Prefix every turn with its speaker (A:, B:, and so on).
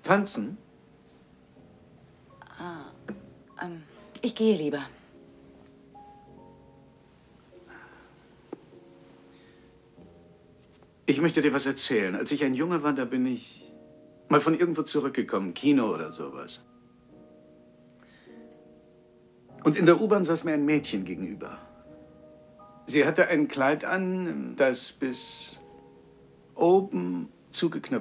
A: Tanzen?
B: Ich gehe lieber.
A: Ich möchte dir was erzählen. Als ich ein Junge war, da bin ich mal von irgendwo zurückgekommen, Kino oder sowas. Und in der U-Bahn saß mir ein Mädchen gegenüber. Sie hatte ein Kleid an, das bis oben zugeknöpft